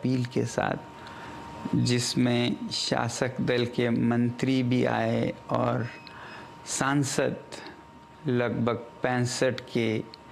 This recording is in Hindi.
अपील के साथ, जिसमें शासक दल के मंत्री भी आए और सांसद लगभग 65 के